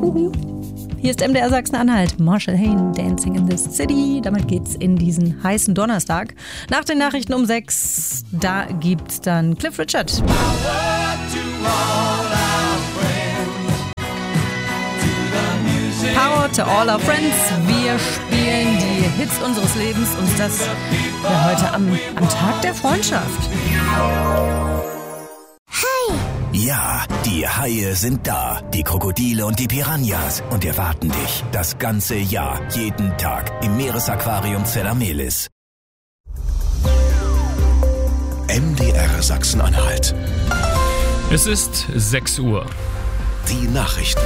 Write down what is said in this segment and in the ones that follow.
Hier ist MDR Sachsen-Anhalt. Marshall Hayne, Dancing in the City. Damit geht's in diesen heißen Donnerstag. Nach den Nachrichten um 6, da gibt's dann Cliff Richard. Power to all our friends. Wir spielen die Hits unseres Lebens und das heute am Tag der Freundschaft. Ja, die Haie sind da, die Krokodile und die Piranhas und erwarten dich das ganze Jahr, jeden Tag im Meeresaquarium Zellamelis. MDR Sachsen-Anhalt. Es ist 6 Uhr. Die Nachrichten.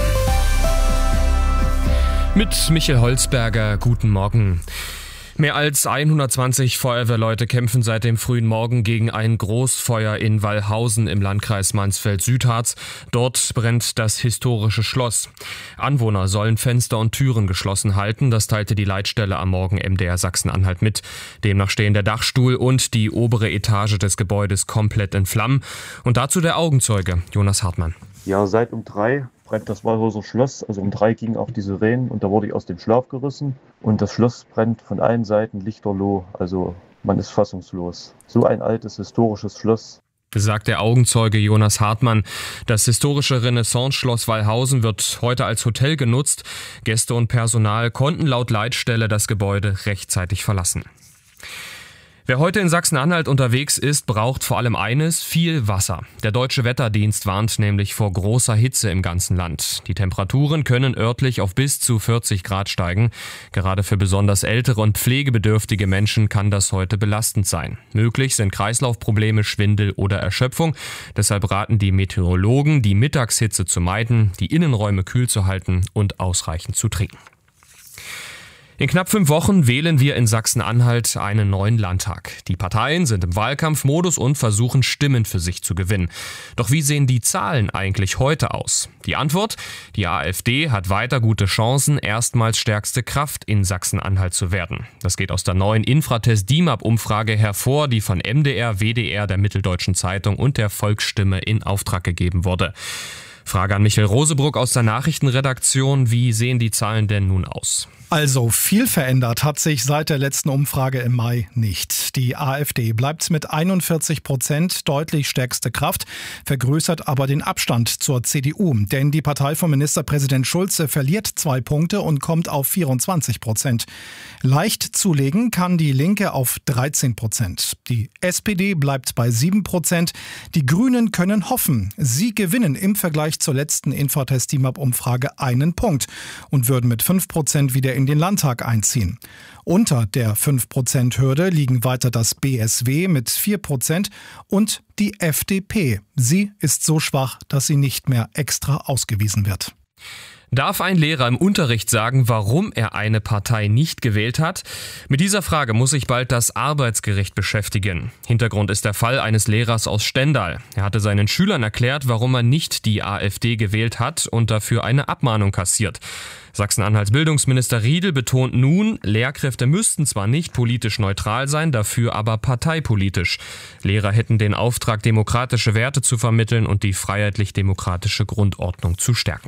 Mit Michael Holzberger, guten Morgen. Mehr als 120 Feuerwehrleute kämpfen seit dem frühen Morgen gegen ein Großfeuer in Wallhausen im Landkreis Mansfeld-Südharz. Dort brennt das historische Schloss. Anwohner sollen Fenster und Türen geschlossen halten, das teilte die Leitstelle am Morgen MDR Sachsen-Anhalt mit. Demnach stehen der Dachstuhl und die obere Etage des Gebäudes komplett in Flammen. Und dazu der Augenzeuge, Jonas Hartmann. Ja, seit um 3 brennt das Wallhauser Schloss. Also um 3 gingen auch die Sirenen und da wurde ich aus dem Schlaf gerissen. Und das Schloss brennt von allen Seiten lichterloh. Also man ist fassungslos. So ein altes historisches Schloss. Sagt der Augenzeuge Jonas Hartmann. Das historische Renaissance-Schloss Wallhausen wird heute als Hotel genutzt. Gäste und Personal konnten laut Leitstelle das Gebäude rechtzeitig verlassen. Wer heute in Sachsen-Anhalt unterwegs ist, braucht vor allem eines: viel Wasser. Der Deutsche Wetterdienst warnt nämlich vor großer Hitze im ganzen Land. Die Temperaturen können örtlich auf bis zu 40 Grad steigen. Gerade für besonders ältere und pflegebedürftige Menschen kann das heute belastend sein. Möglich sind Kreislaufprobleme, Schwindel oder Erschöpfung. Deshalb raten die Meteorologen, die Mittagshitze zu meiden, die Innenräume kühl zu halten und ausreichend zu trinken. In knapp 5 Wochen wählen wir in Sachsen-Anhalt einen neuen Landtag. Die Parteien sind im Wahlkampfmodus und versuchen, Stimmen für sich zu gewinnen. Doch wie sehen die Zahlen eigentlich heute aus? Die Antwort: Die AfD hat weiter gute Chancen, erstmals stärkste Kraft in Sachsen-Anhalt zu werden. Das geht aus der neuen Infratest-DIMAP-Umfrage hervor, die von MDR, WDR, der Mitteldeutschen Zeitung und der Volksstimme in Auftrag gegeben wurde. Frage an Michael Rosebruck aus der Nachrichtenredaktion. Wie sehen die Zahlen denn nun aus? Also viel verändert hat sich seit der letzten Umfrage im Mai nicht. Die AfD bleibt mit 41% deutlich stärkste Kraft, vergrößert aber den Abstand zur CDU. Denn die Partei von Ministerpräsident Schulze verliert 2 Punkte und kommt auf 24%. Leicht zulegen kann die Linke auf 13%. Die SPD bleibt bei 7%. Die Grünen können hoffen. Sie gewinnen im Vergleich zur letzten Infratest-DIMAP-Umfrage 1 Punkt und würden mit 5% wieder in den Landtag einziehen. Unter der 5%-Hürde liegen weiter das BSW mit 4% und die FDP. Sie ist so schwach, dass sie nicht mehr extra ausgewiesen wird. Darf ein Lehrer im Unterricht sagen, warum er eine Partei nicht gewählt hat? Mit dieser Frage muss sich bald das Arbeitsgericht beschäftigen. Hintergrund ist der Fall eines Lehrers aus Stendal. Er hatte seinen Schülern erklärt, warum er nicht die AfD gewählt hat und dafür eine Abmahnung kassiert. Sachsen-Anhalts Bildungsminister Riedel betont nun, Lehrkräfte müssten zwar nicht politisch neutral sein, dafür aber parteipolitisch. Lehrer hätten den Auftrag, demokratische Werte zu vermitteln und die freiheitlich-demokratische Grundordnung zu stärken.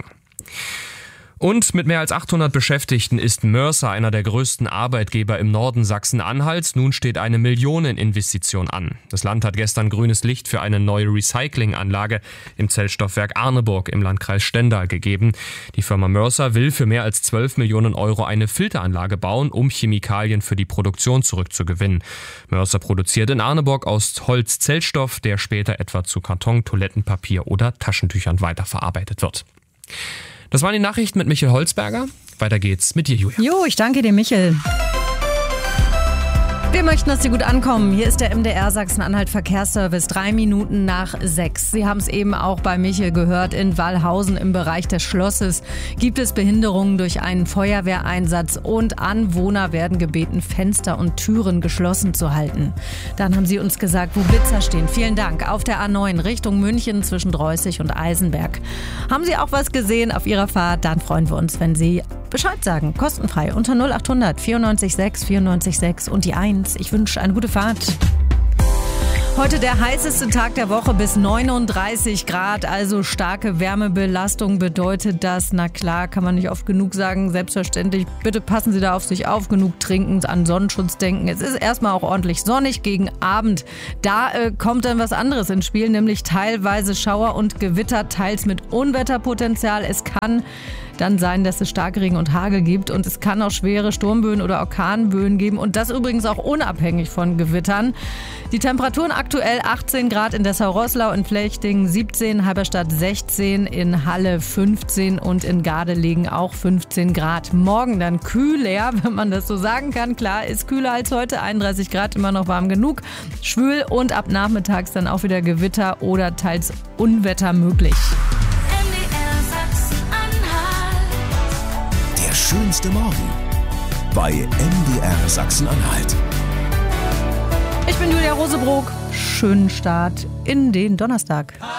Und mit mehr als 800 Beschäftigten ist Mörser einer der größten Arbeitgeber im Norden Sachsen-Anhalts. Nun steht eine Millioneninvestition an. Das Land hat gestern grünes Licht für eine neue Recyclinganlage im Zellstoffwerk Arneburg im Landkreis Stendal gegeben. Die Firma Mörser will für mehr als 12 Millionen Euro eine Filteranlage bauen, um Chemikalien für die Produktion zurückzugewinnen. Mörser produziert in Arneburg aus Holz Zellstoff, der später etwa zu Karton, Toilettenpapier oder Taschentüchern weiterverarbeitet wird. Das waren die Nachrichten mit Michael Holzberger. Weiter geht's mit dir, Julia. Jo, ich danke dir, Michael. Wir möchten, dass Sie gut ankommen. Hier ist der MDR Sachsen-Anhalt Verkehrsservice, 3 Minuten nach 6. Sie haben es eben auch bei Michael gehört. In Wallhausen im Bereich des Schlosses gibt es Behinderungen durch einen Feuerwehreinsatz und Anwohner werden gebeten, Fenster und Türen geschlossen zu halten. Dann haben Sie uns gesagt, wo Blitzer stehen. Vielen Dank. Auf der A9 Richtung München zwischen Dreußig und Eisenberg. Haben Sie auch was gesehen auf Ihrer Fahrt? Dann freuen wir uns, wenn Sie Bescheid sagen. Kostenfrei unter 0800 94 6 94 6 und die 1. Ich wünsche eine gute Fahrt. Heute der heißeste Tag der Woche bis 39 Grad, also starke Wärmebelastung bedeutet das. Na klar, kann man nicht oft genug sagen, selbstverständlich. Bitte passen Sie da auf sich auf, genug trinken, an Sonnenschutz denken. Es ist erstmal auch ordentlich sonnig gegen Abend. Da kommt dann was anderes ins Spiel, nämlich teilweise Schauer und Gewitter, teils mit Unwetterpotenzial. Es kann dann sein, dass es Starkregen und Hagel gibt und es kann auch schwere Sturmböen oder Orkanböen geben und das übrigens auch unabhängig von Gewittern. Die Temperaturen aktuell 18 Grad in Dessau-Roßlau, in Flechtingen 17, Halberstadt 16, in Halle 15 und in Gardelegen auch 15 Grad. Morgen dann kühler, wenn man das so sagen kann. Klar, ist kühler als heute, 31 Grad, immer noch warm genug. Schwül und ab nachmittags dann auch wieder Gewitter oder teils Unwetter möglich. Der schönste Morgen bei MDR Sachsen-Anhalt. Ich bin Julia Rosebrook. Schönen Start in den Donnerstag.